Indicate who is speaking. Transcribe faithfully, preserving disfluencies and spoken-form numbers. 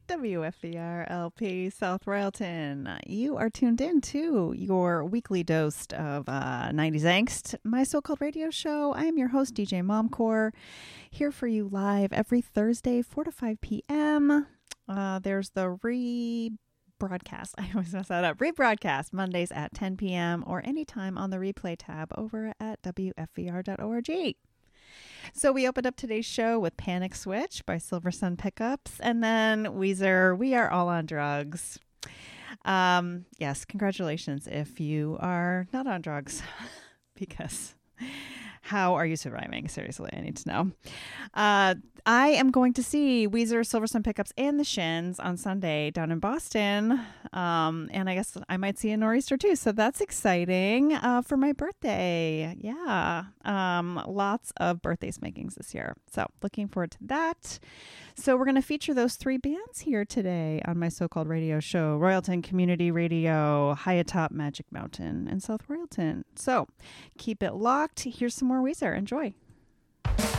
Speaker 1: W F E R L P South Royalton. You are tuned in to your weekly dose of uh, nineties angst, my so-called radio show. I am your host, D J Momcore, here for you live every Thursday, four to five p.m. Uh, there's the re-broadcast. I always mess that up. Rebroadcast Mondays at ten p.m. or anytime on the replay tab over at W F E R dot org. So we opened up today's show with Panic Switch by Silver Sun Pickups, and then Weezer, We Are All on Drugs. Um, yes, congratulations if you are not on drugs, because how are you surviving? Seriously, I need to know. Uh, I am going to see Weezer, Silver Sun Pickups, and the Shins on Sunday down in Boston. Um, and I guess I might see a Nor'easter too. So that's exciting uh, for my birthday. Yeah. Um, lots of birthday spankings this year. So looking forward to that. So we're going to feature those three bands here today on my so-called radio show, Royalton Community Radio, high atop Magic Mountain in South Royalton. So keep it locked. Here's some more Weezer. Enjoy.